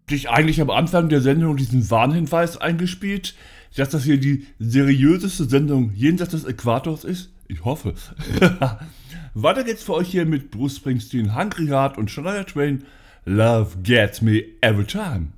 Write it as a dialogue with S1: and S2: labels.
S1: dich eigentlich am Anfang der Sendung diesen Warnhinweis eingespielt, dass das hier die seriöseste Sendung jenseits des Äquators ist? Ich hoffe. Weiter geht's für euch hier mit Bruce Springsteen, Hungry Heart und Shania Twain. Love gets me every time.